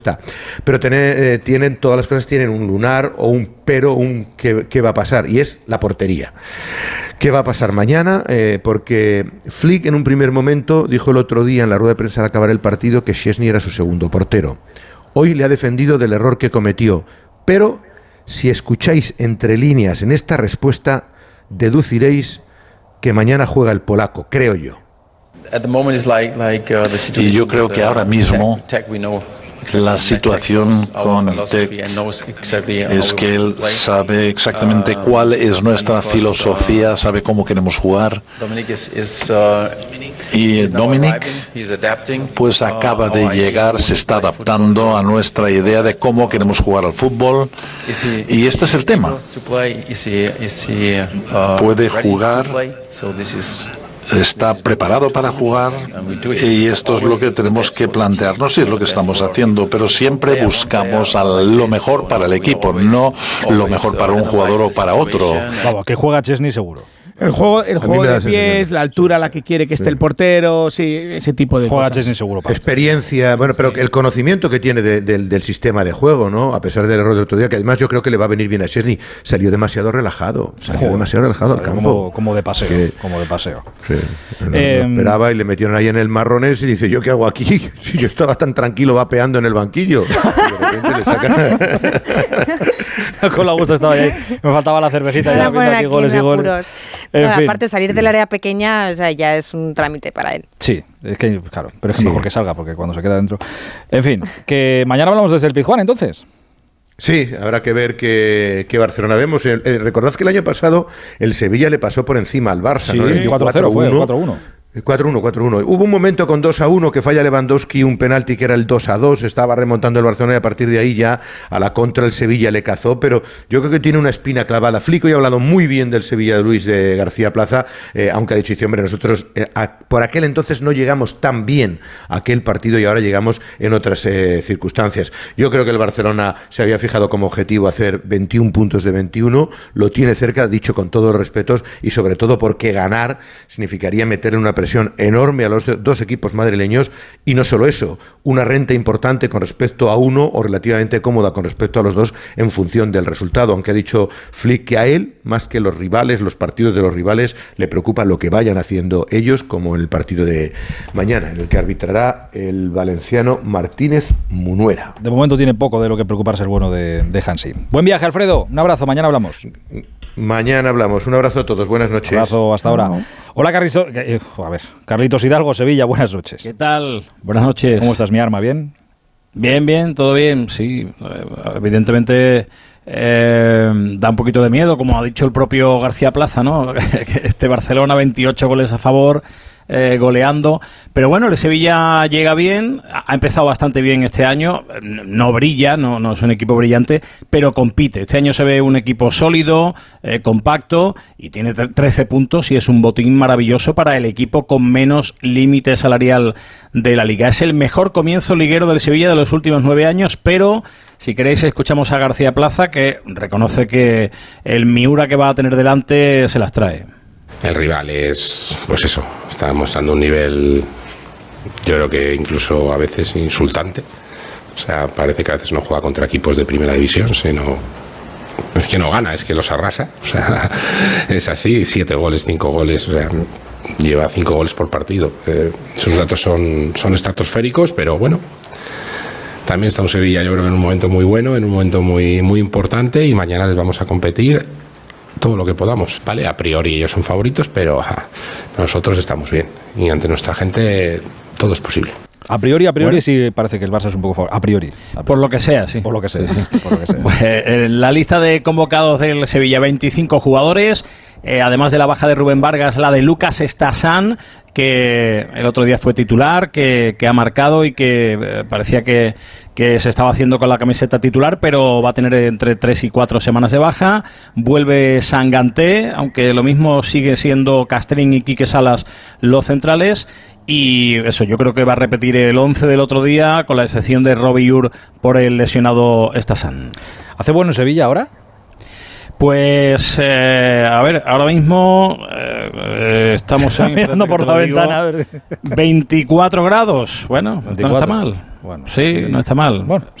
Pero tienen todas las cosas, tienen un lunar o un pero, ¿qué va a pasar? Y es la portería. ¿Qué va a pasar mañana? Porque Flick en un primer momento dijo el otro día en la rueda de prensa al acabar el partido que Szczęsny era su segundo portero. Hoy le ha defendido del error que cometió, pero si escucháis entre líneas en esta respuesta, deduciréis que mañana juega el polaco, creo yo. Y yo creo que ahora mismo la situación con Tec es que él sabe exactamente cuál es nuestra filosofía, sabe cómo queremos jugar. Y Dominic pues acaba de llegar, se está adaptando a nuestra idea de cómo queremos jugar al fútbol. Y este es el tema. Puede jugar. Está preparado para jugar y esto es lo que tenemos que plantearnos y es lo que estamos haciendo, pero siempre buscamos lo mejor para el equipo, no lo mejor para un jugador o para otro. Vamos, que juega Szczęsny seguro. El juego de pies, la altura a la que quiere que esté el portero, sí, ese tipo de juega cosas. Szczęsny seguro. Experiencia, bueno, pero el conocimiento que tiene del sistema de juego, ¿no? A pesar del error del otro día, que además yo creo que le va a venir bien a Szczęsny. Salió demasiado relajado al campo. Como de paseo. Sí, no esperaba y le metieron ahí en el Marrones y dice, ¿yo qué hago aquí? Si yo estaba tan tranquilo vapeando en el banquillo. Y de repente le sacan... Con la gusto estaba ahí. Me faltaba la cervecita. Ya viendo aquí goles y goles. Aparte, salir del área pequeña, o sea, ya es un trámite para él. Sí, es que, claro, pero es que mejor que salga, porque cuando se queda dentro... En fin, que mañana hablamos desde el Pizjuán, entonces. Sí, habrá que ver qué Barcelona vemos. Recordad que el año pasado el Sevilla le pasó por encima al Barça, sí, ¿no? 4-0 fue, 4-1. 4-1. Hubo un momento con 2-1 que falla Lewandowski, un penalti que era el 2-2, estaba remontando el Barcelona y a partir de ahí ya a la contra el Sevilla le cazó, pero yo creo que tiene una espina clavada. Flick hoy ha hablado muy bien del Sevilla de Luis de García Plaza, aunque ha dicho, hombre, nosotros por aquel entonces no llegamos tan bien a aquel partido y ahora llegamos en otras circunstancias. Yo creo que el Barcelona se había fijado como objetivo hacer 21 puntos de 21, lo tiene cerca, dicho con todos los respetos, y sobre todo porque ganar significaría meterle una presión enorme a los dos equipos madrileños y no solo eso, una renta importante con respecto a uno o relativamente cómoda con respecto a los dos en función del resultado, aunque ha dicho Flick que a él, más que los rivales, los partidos de los rivales, le preocupa lo que vayan haciendo ellos, como en el partido de mañana, en el que arbitrará el valenciano Martínez Munuera. De momento tiene poco de lo que preocuparse el bueno de Hansi. Buen viaje, Alfredo, un abrazo, mañana hablamos. Mañana hablamos, un abrazo a todos, buenas noches. Un abrazo, hasta ahora. Hola, Carlitos Hidalgo, Sevilla, buenas noches. ¿Qué tal? Buenas noches. ¿Cómo estás, mi arma? ¿Bien? Bien, todo bien, sí. Evidentemente da un poquito de miedo, como ha dicho el propio García Plaza, ¿no? Este Barcelona, 28 goles a favor, goleando. Pero bueno, el Sevilla llega bien, ha empezado bastante bien este año, no brilla, no es un equipo brillante, pero compite. Este año se ve un equipo sólido, compacto, y tiene 13 puntos y es un botín maravilloso para el equipo con menos límite salarial de la Liga. Es el mejor comienzo liguero del Sevilla de los últimos 9 años, pero si queréis escuchamos a García Plaza, que reconoce que el Miura que va a tener delante se las trae. El rival es, pues eso, está mostrando un nivel, yo creo que incluso a veces insultante. O sea, parece que a veces no juega contra equipos de primera división, sino es que no gana, es que los arrasa. O sea, es así, 7 goles, 5 goles, o sea, lleva 5 goles por partido. Esos datos son estratosféricos, pero bueno. También está un Sevilla, yo creo, en un momento muy bueno, en un momento muy, muy importante, y mañana les vamos a competir todo lo que podamos, ¿vale? A priori ellos son favoritos, pero nosotros estamos bien y ante nuestra gente todo es posible. A priori bueno, sí parece que el Barça es un poco favorito. A priori. Por lo que sea, sí. Por lo que sea, sí. Por lo que sea. Pues, la lista de convocados del Sevilla, 25 jugadores, además de la baja de Rubén Vargas, la de Lucas Stasán, que el otro día fue titular, que ha marcado y que parecía que se estaba haciendo con la camiseta titular, pero va a tener entre 3 y 4 semanas de baja. Vuelve Sanganté, aunque lo mismo sigue siendo Castrín y Quique Salas los centrales. Y eso, yo creo que va a repetir el 11 del otro día, con la excepción de Robbie Ur por el lesionado Stasán. ¿Hace bueno Sevilla ahora? Pues, a ver, ahora mismo estamos mirando por la ventana. A ver. 24 grados. Bueno, 24. No está mal. Bueno, sí, no está mal. Bueno.